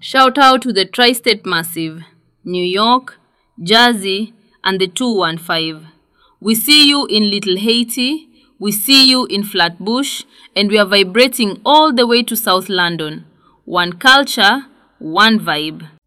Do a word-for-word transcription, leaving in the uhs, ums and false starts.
Shout out to the Tri-State Massive, New York, Jersey, and the two one five. We see you in Little Haiti, we see you in Flatbush, and we are vibrating all the way to South London. One culture, one vibe.